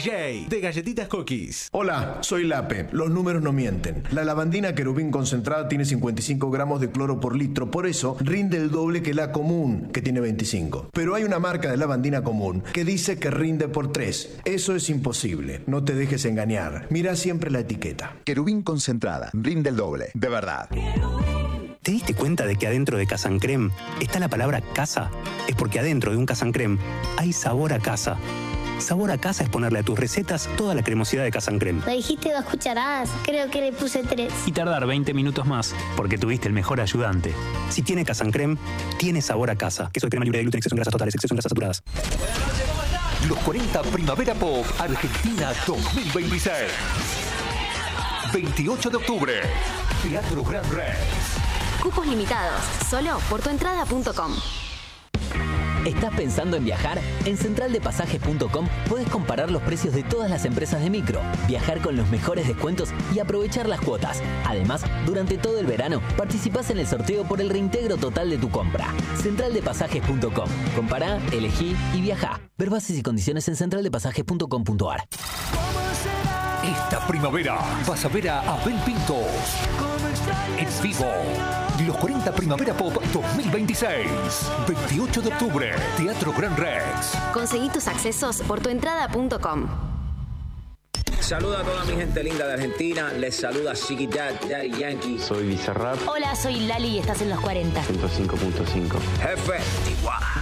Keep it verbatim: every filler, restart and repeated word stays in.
J de Galletitas Cookies. Hola, soy Lape. Los números no mienten. La lavandina querubín concentrada tiene cincuenta y cinco gramos de cloro por litro, por eso rinde el doble que la común, que tiene veinticinco. Pero hay una marca de lavandina común que dice que rinde por tres. Eso es imposible. No te dejes engañar. Mira siempre la etiqueta. Querubín concentrada, rinde el doble, de verdad. ¿Te diste cuenta de que adentro de Casa Creme está la palabra casa? Es porque adentro de un Casa Creme hay sabor a casa. Sabor a casa es ponerle a tus recetas toda la cremosidad de Casa Creme. Me dijiste dos cucharadas, creo que le puse tres. Y tardar veinte minutos más, porque tuviste el mejor ayudante. Si tiene Casa Creme, tiene sabor a casa. Queso de crema libre de gluten, exceso en grasas totales, exceso en grasas saturadas. Los cuarenta Primavera Pop Argentina dos mil veintiséis. veintiocho de octubre. Teatro Gran Rex. Cupos limitados, solo por tuentrada punto com. ¿Estás pensando en viajar? En central de pasajes punto com puedes comparar los precios de todas las empresas de micro, viajar con los mejores descuentos y aprovechar las cuotas. Además, durante todo el verano participás en el sorteo por el reintegro total de tu compra. central de pasajes punto com. Compará, elegí y viajá. Ver bases y condiciones en central de pasajes punto com punto a r. Esta primavera vas a ver a Abel Pintos en vivo. Los cuarenta Primavera Pop dos mil veintiséis. veintiocho de octubre. Teatro Gran Rex. Conseguí tus accesos por tuentrada punto com. Saluda a toda mi gente linda de Argentina. Les saluda Chiqui Dad, Daddy Yankee. Soy Bizarrap. Hola, soy Lali y estás en los cuarenta. ciento cinco punto cinco. Jefe, igual.